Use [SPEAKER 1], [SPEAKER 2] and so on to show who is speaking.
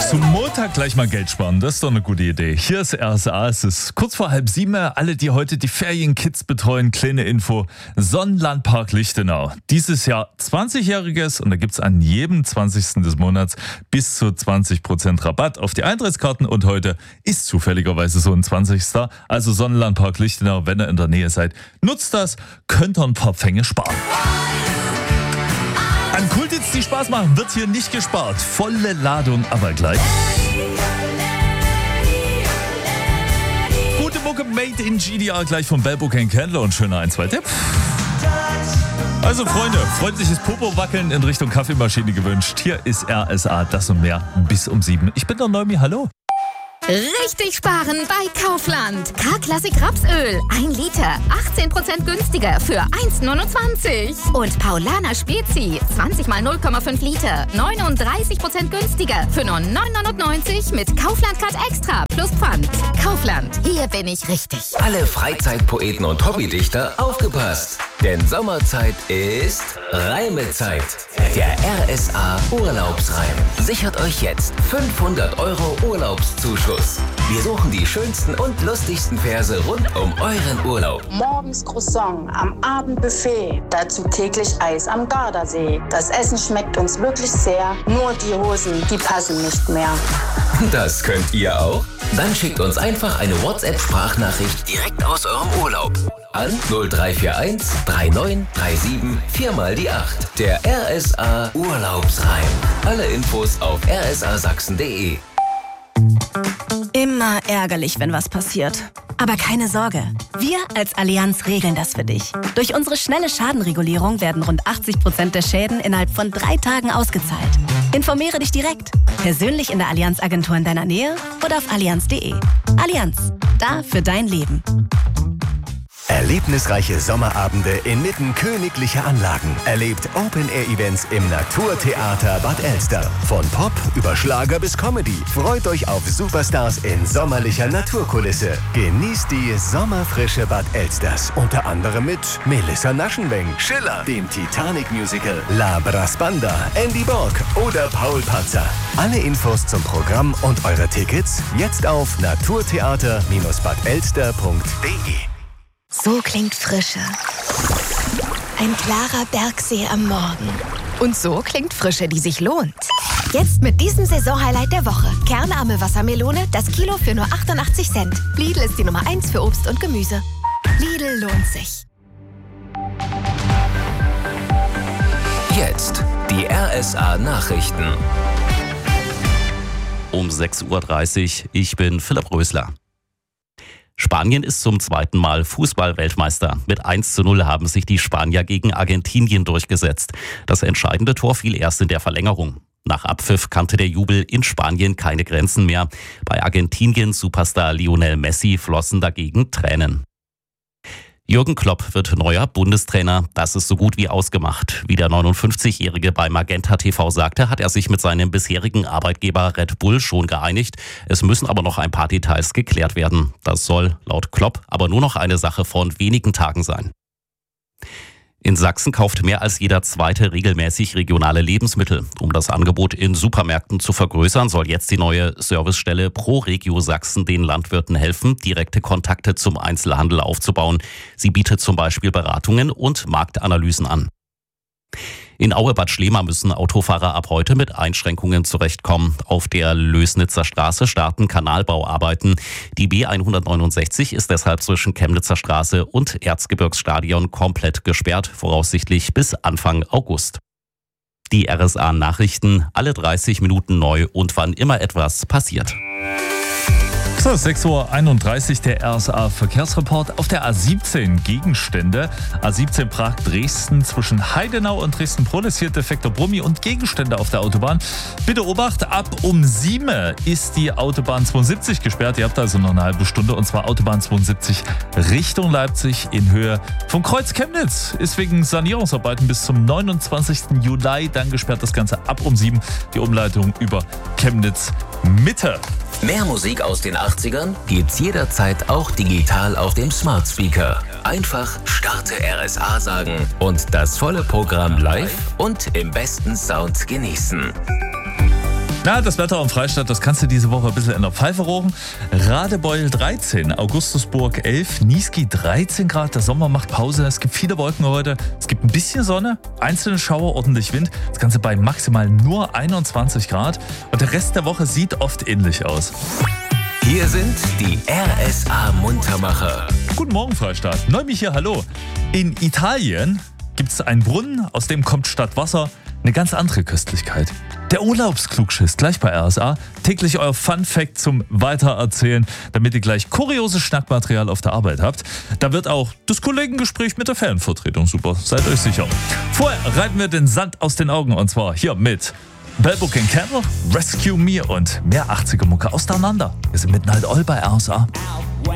[SPEAKER 1] Zum Montag gleich mal Geld sparen, das ist doch eine gute Idee. Hier ist RSA, es ist kurz vor 6:30. Alle, die heute die Ferienkids betreuen, kleine Info. Sonnenlandpark Lichtenau. Dieses Jahr 20-Jähriges und da gibt's an jedem 20. des Monats bis zu 20% Rabatt auf die Eintrittskarten und heute ist zufälligerweise so ein 20. Also Sonnenlandpark Lichtenau, wenn ihr in der Nähe seid, nutzt das, könnt ihr ein paar Pfenge sparen. An Kultits, die Spaß machen, wird hier nicht gespart. Volle Ladung, aber gleich. Gute Mucke made in GDR gleich vom Bellbook Candler und schöner 1-2-Tipp. Also Freunde, freundliches Popo-Wackeln in Richtung Kaffeemaschine gewünscht. Hier ist RSA, das und mehr bis um 7. Ich bin der Neumi, hallo.
[SPEAKER 2] Richtig sparen bei Kaufland. K-Klassik Rapsöl, 1 Liter, 18% günstiger für 1,29. Und Paulaner Spezi, 20 mal 0,5 Liter, 39% günstiger für nur 9,99 mit Kaufland-Card Extra plus Pfand. Kaufland, hier bin ich richtig.
[SPEAKER 3] Alle Freizeitpoeten und Hobbydichter aufgepasst. Denn Sommerzeit ist Reimezeit. Der RSA Urlaubsreim sichert euch jetzt 500 € Urlaubszuschuss. Wir suchen die schönsten und lustigsten Verse rund um euren Urlaub.
[SPEAKER 4] Morgens Croissant, am Abend Buffet, dazu täglich Eis am Gardasee. Das Essen schmeckt uns wirklich sehr, nur die Hosen, die passen nicht mehr.
[SPEAKER 3] Das könnt ihr auch? Dann schickt uns einfach eine WhatsApp-Sprachnachricht direkt aus eurem Urlaub. An 0341 3937 4 mal die 8. Der RSA Urlaubsreim. Alle Infos auf rsasachsen.de.
[SPEAKER 5] Immer ärgerlich, wenn was passiert. Aber keine Sorge, wir als Allianz regeln das für dich. Durch unsere schnelle Schadenregulierung werden rund 80% der Schäden innerhalb von 3 Tagen ausgezahlt. Informiere dich direkt, persönlich in der Allianz-Agentur in deiner Nähe oder auf allianz.de. Allianz, da für dein Leben.
[SPEAKER 6] Erlebnisreiche Sommerabende inmitten königlicher Anlagen. Erlebt Open-Air-Events im Naturtheater Bad Elster. Von Pop über Schlager bis Comedy. Freut euch auf Superstars in sommerlicher Naturkulisse. Genießt die sommerfrische Bad Elsters. Unter anderem mit Melissa Naschenweng, Schiller, dem Titanic-Musical, La Brassbanda, Andy Borg oder Paul Patzer. Alle Infos zum Programm und eure Tickets jetzt auf naturtheater-badelster.de.
[SPEAKER 5] So klingt Frische. Ein klarer Bergsee am Morgen.
[SPEAKER 2] Und so klingt Frische, die sich lohnt.
[SPEAKER 7] Jetzt mit diesem Saisonhighlight der Woche. Kernarme Wassermelone, das Kilo für nur 88 Cent. Lidl ist die Nummer 1 für Obst und Gemüse. Lidl lohnt sich.
[SPEAKER 3] Jetzt die RSA Nachrichten.
[SPEAKER 8] Um 6:30 Uhr, ich bin Philipp Rösler. Spanien ist zum zweiten Mal Fußball-Weltmeister. Mit 1:0 haben sich die Spanier gegen Argentinien durchgesetzt. Das entscheidende Tor fiel erst in der Verlängerung. Nach Abpfiff kannte der Jubel in Spanien keine Grenzen mehr. Bei Argentinien-Superstar Lionel Messi flossen dagegen Tränen. Jürgen Klopp wird neuer Bundestrainer. Das ist so gut wie ausgemacht. Wie der 59-Jährige bei Magenta TV sagte, hat er sich mit seinem bisherigen Arbeitgeber Red Bull schon geeinigt. Es müssen aber noch ein paar Details geklärt werden. Das soll laut Klopp aber nur noch eine Sache von wenigen Tagen sein. In Sachsen kauft mehr als jeder Zweite regelmäßig regionale Lebensmittel. Um das Angebot in Supermärkten zu vergrößern, soll jetzt die neue Servicestelle ProRegio Sachsen den Landwirten helfen, direkte Kontakte zum Einzelhandel aufzubauen. Sie bietet zum Beispiel Beratungen und Marktanalysen an. In Aue-Bad Schlema müssen Autofahrer ab heute mit Einschränkungen zurechtkommen. Auf der Lößnitzer Straße starten Kanalbauarbeiten. Die B169 ist deshalb zwischen Chemnitzer Straße und Erzgebirgsstadion komplett gesperrt, voraussichtlich bis Anfang August. Die RSA-Nachrichten, alle 30 Minuten neu und wann immer etwas passiert.
[SPEAKER 1] So, 6:31 Uhr, der RSA-Verkehrsreport. Auf der A17 Gegenstände. A17 Prag-Dresden zwischen Heidenau und Dresden-Prolis. Hier defekter Brummi und Gegenstände auf der Autobahn. Bitte Obacht, ab um 7 ist die Autobahn 72 gesperrt. Ihr habt also noch eine halbe Stunde. Und zwar Autobahn 72 Richtung Leipzig in Höhe vom Kreuz Chemnitz. Ist wegen Sanierungsarbeiten bis zum 29. Juli dann gesperrt. Das Ganze ab um 7. Die Umleitung über Chemnitz Mitte.
[SPEAKER 3] Mehr Musik aus den 80ern gibt's jederzeit auch digital auf dem Smart Speaker. Einfach Starte RSA sagen und das volle Programm live und im besten Sound genießen.
[SPEAKER 1] Na, das Wetter am Freistadt, das kannst du diese Woche ein bisschen in der Pfeife rochen. Radebeul 13, Augustusburg 11, Niesky 13 Grad. Der Sommer macht Pause. Es gibt viele Wolken heute. Es gibt ein bisschen Sonne, einzelne Schauer, ordentlich Wind. Das Ganze bei maximal nur 21 Grad. Und der Rest der Woche sieht oft ähnlich aus.
[SPEAKER 3] Hier sind die RSA-Muntermacher.
[SPEAKER 1] Guten Morgen, Freistadt. Neumich hier, hallo. In Italien gibt es einen Brunnen, aus dem kommt statt Wasser eine ganz andere Köstlichkeit. Der Urlaubsklugschiss, gleich bei RSA. Täglich euer Fun-Fact zum Weitererzählen, damit ihr gleich kurioses Schnackmaterial auf der Arbeit habt. Da wird auch das Kollegengespräch mit der Fernvertretung super, seid euch sicher. Vorher reiten wir den Sand aus den Augen und zwar hier mit Bell Book & Candle, Rescue Me und mehr 80er Mucke auseinander. Wir sind mitten halt all bei RSA.